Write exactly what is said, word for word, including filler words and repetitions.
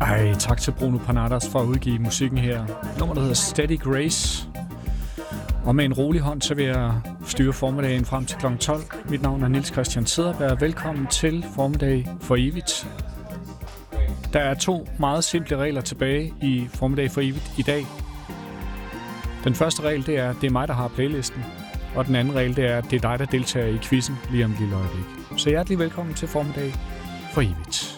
Ej, tak til Bruno Panadas for at udgive musikken her. Nummer, der hedder Steady Grace. Og med en rolig hånd, så vil jeg styre formiddagen frem til klokken tolv. Mit navn er Niels Christian Cederberg. Velkommen til Formiddag for Evigt. Der er to meget simple regler tilbage i Formiddag for Evigt i dag. Den første regel, det er, det er mig, der har playlisten. Og den anden regel, det er, det er dig, der deltager i quizzen lige om et lille øjeblik. Så hjertelig velkommen til Formiddag for Evigt.